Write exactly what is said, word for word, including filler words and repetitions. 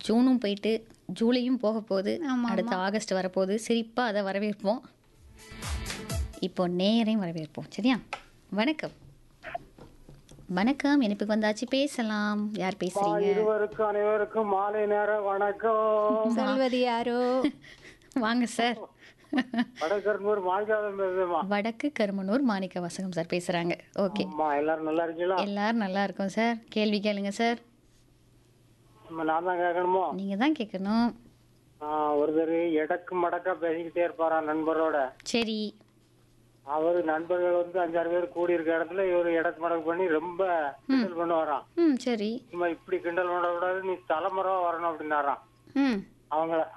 ஜூனும் போயிட்டு ஜூலையும் போக போகுது. ஆமா, அடுத்து ஆமா. ஆகஸ்ட் வரப்போகுது. சிரிப்பா அதை வரவேற்போம். இப்போ நேரையும் வரவேற்போம். சரியா? வணக்கம். வணக்கம். இணைப்புக்கு வந்தாச்சு, பேசலாம். யார் அம்மா, பேசுறீங்க? இருவருக்கும் அனைவருக்கும் மாலை நேர வணக்கம். சொல்வது யாரோ? வாங்க சார். வடகர்னூர் மாளிகாவன் பேசுமா. வடக்கு கருமனூர் மாணிக்க வாசகம் சார் பேசுறாங்க. ஓகே, அம்மா, எல்லாரும் நல்லா இருக்கீங்களா? எல்லாரும் நல்லா இருக்கோம் சார். கேள்வி கேளுங்க சார். அம்மா, நான் தான் கேட்கணுமோ? நீங்க தான் கேட்கணும். ஆ, ஒருத்தர் எடக்கு மடக்கா பேசிக்கிட்டே இருப்பாரா நண்பரோட. சரி. அவரு நண்பர்கள் வந்து அஞ்சாறு பேர் கூடி இருக்க இடத்துல இவரு எடக்கு மடக்கு பண்ணி ரொம்ப கிண்டல் பண்ணுவாராம். ம் சரி. சும்மா இப்படி கிண்டல் பண்ணக்கூடாது, நீ தலைமுறை வரணும் அப்படின்னாராம். ம் அவங்க